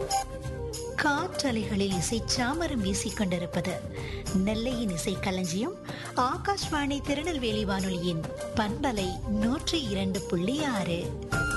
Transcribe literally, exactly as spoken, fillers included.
காற்றலைகளில் இசை சாமரம் வீசிக் கொண்டிருப்பது நெல்லையின் இசை களஞ்சியம் ஆகாஷ்வாணி திருநெல்வேலி வானொலியின் பண்பலை நூற்றி இரண்டு புள்ளி ஆறு.